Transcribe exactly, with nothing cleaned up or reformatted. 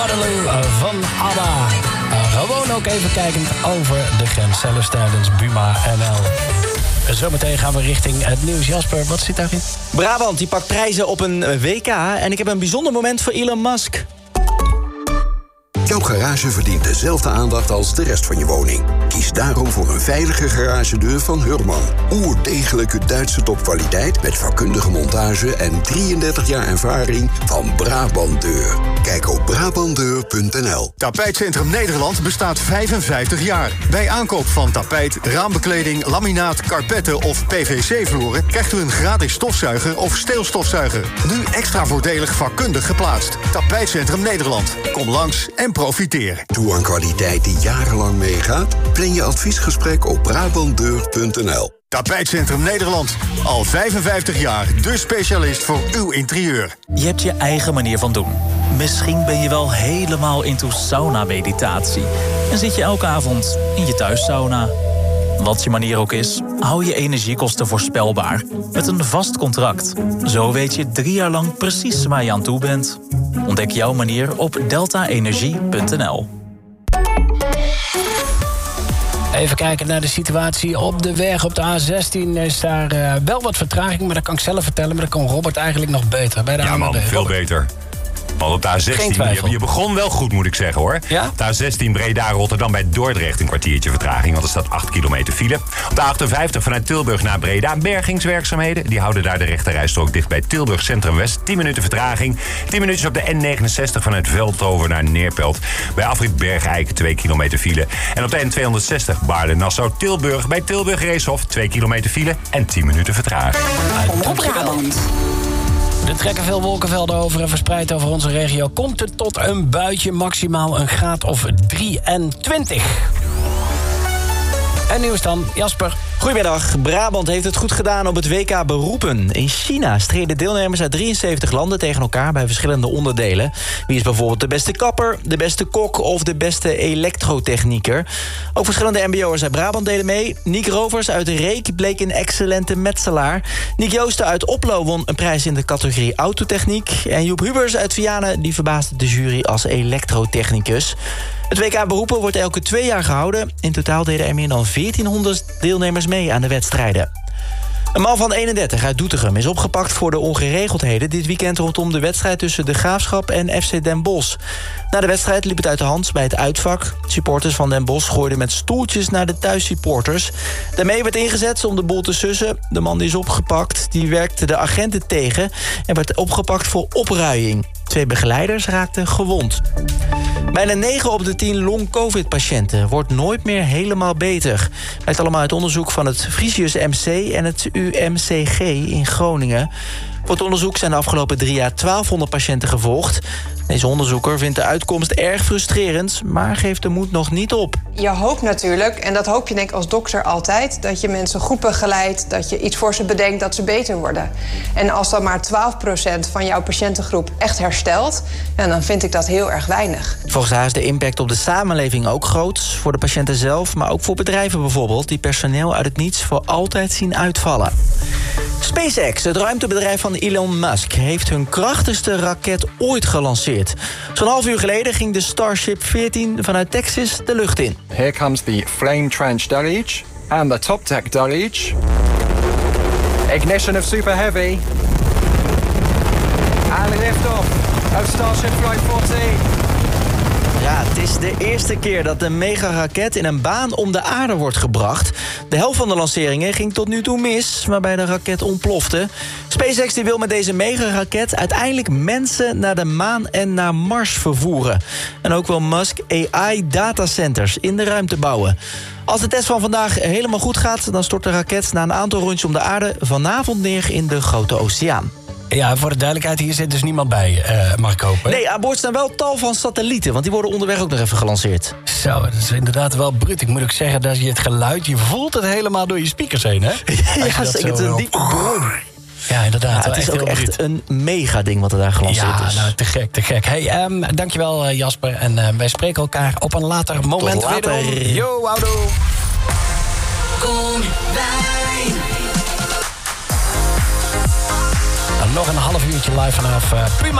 Waterloo van ABBA. Uh, gewoon ook even kijkend over de grens. Zelfs tijdens Buma N L. Zometeen gaan we richting het nieuws. Jasper, wat zit daarin? Brabant die pakt prijzen op een W K. En ik heb een bijzonder moment voor Elon Musk. Jouw garage verdient dezelfde aandacht als de rest van je woning. Kies daarom voor een veilige garagedeur van Hurman. Oerdegelijke Duitse topkwaliteit met vakkundige montage en drieëndertig jaar ervaring van Brabant Deur. Kijk op brabantdeur punt n l. Tapijtcentrum Nederland bestaat vijfenvijftig jaar. Bij aankoop van tapijt, raambekleding, laminaat, karpetten of P V C-vloeren krijgt u een gratis stofzuiger of steelstofzuiger. Nu extra voordelig vakkundig geplaatst. Tapijtcentrum Nederland. Kom langs en profiteer. Toe aan kwaliteit die jarenlang meegaat? Plan je adviesgesprek op brabantdeur punt n l. Tapijtcentrum Nederland. Al vijfenvijftig jaar de specialist voor uw interieur. Je hebt je eigen manier van doen. Misschien ben je wel helemaal into sauna-meditatie. En zit je elke avond in je thuissauna. Wat je manier ook is, hou je energiekosten voorspelbaar. Met een vast contract. Zo weet je drie jaar lang precies waar je aan toe bent. Ontdek jouw manier op delta energie punt n l. Even kijken naar de situatie op de weg. Op de A zestien is daar uh, wel wat vertraging, maar dat kan ik zelf vertellen. Maar dat kan Robert eigenlijk nog beter. Bij de ja man, veel Robert. beter. Want op de A zestien, je, je begon wel goed, moet ik zeggen, hoor. Ja? Op de A zestien Breda-Rotterdam bij Dordrecht een kwartiertje vertraging, want er staat acht kilometer file. Op de A achtenvijftig vanuit Tilburg naar Breda bergingswerkzaamheden. Die houden daar de rechterrijstrook dicht bij Tilburg Centrum West. tien minuten vertraging. tien minuutjes op de N negenenzestig vanuit Veldhoven naar Neerpelt. Bij afrit Bergijk twee kilometer file. En op de N tweehonderdzestig Baarle-Nassau-Tilburg bij Tilburg Reeshof twee kilometer file en tien minuten vertraging. Op Brabant. Er trekken veel wolkenvelden over en verspreid over onze regio komt het tot een buitje, maximaal een graad of drieëntwintig. En nieuws dan, Jasper. Goedemiddag. Brabant heeft het goed gedaan op het W K beroepen. In China streden deelnemers uit drieënzeventig landen tegen elkaar bij verschillende onderdelen. Wie is bijvoorbeeld de beste kapper, de beste kok of de beste elektrotechnieker? Ook verschillende mbo'ers uit Brabant deden mee. Niek Rovers uit de Reek bleek een excellente metselaar. Niek Joosten uit Oplo won een prijs in de categorie autotechniek. En Joep Hubers uit Vianen die verbaasde de jury als elektrotechnicus. Het W K beroepen wordt elke twee jaar gehouden. In totaal deden er meer dan veertienhonderd deelnemers mee aan de wedstrijden. Een man van eenendertig uit Doetinchem is opgepakt voor de ongeregeldheden dit weekend rondom de wedstrijd tussen de Graafschap en F C Den Bosch. Na de wedstrijd liep het uit de hand bij het uitvak. Supporters van Den Bosch gooiden met stoeltjes naar de thuissupporters. Daarmee werd ingezet om de boel te sussen. De man die is opgepakt, die werkte de agenten tegen en werd opgepakt voor opruiing. Twee begeleiders raakten gewond. Bijna negen op de tien long-covid-patiënten wordt nooit meer helemaal beter. Blijkt allemaal uit onderzoek van het Frisius M C en het U M C G in Groningen. Voor het onderzoek zijn de afgelopen drie jaar twaalfhonderd patiënten gevolgd. Deze onderzoeker vindt de uitkomst erg frustrerend, maar geeft de moed nog niet op. Je hoopt natuurlijk, en dat hoop je denk ik als dokter altijd, dat je mensen goed begeleidt, dat je iets voor ze bedenkt, dat ze beter worden. En als dan maar twaalf procent van jouw patiëntengroep echt herstelt, ja, dan vind ik dat heel erg weinig. Volgens haar is de impact op de samenleving ook groot. Voor de patiënten zelf, maar ook voor bedrijven bijvoorbeeld, die personeel uit het niets voor altijd zien uitvallen. SpaceX, het ruimtebedrijf van Elon Musk, heeft hun krachtigste raket ooit gelanceerd. Zo'n half uur geleden ging de Starship veertien vanuit Texas de lucht in. Here comes the flame trench deluge and the top deck deluge. Ignition of Super Heavy. And lift-off of Starship Flight fourteen. Ja, het is de eerste keer dat een megaraket in een baan om de aarde wordt gebracht. De helft van de lanceringen ging tot nu toe mis, waarbij de raket ontplofte. SpaceX die wil met deze megaraket uiteindelijk mensen naar de maan en naar Mars vervoeren. En ook wil Musk A I-datacenters in de ruimte bouwen. Als de test van vandaag helemaal goed gaat, dan stort de raket na een aantal rondjes om de aarde vanavond neer in de Grote Oceaan. Ja, voor de duidelijkheid, hier zit dus niemand bij, uh, mag ik hopen. Nee, aan boord staan wel tal van satellieten, want die worden onderweg ook nog even gelanceerd. Zo, dat is inderdaad wel bruut. Ik moet ook zeggen dat je het geluid, je voelt het helemaal door je speakers heen, hè? Ja, zeker, het is een diepe bron. Ja, inderdaad. Ja, het is ook echt bruut. Een mega ding wat er daar gelanceerd ja, is. Ja, nou, te gek, te gek. Hey, um, dankjewel uh, Jasper. En uh, wij spreken elkaar op een later moment. Tot later. Wederom. Yo, houdoe. Kom bij. Nog een half uurtje live vanaf uh, Puma.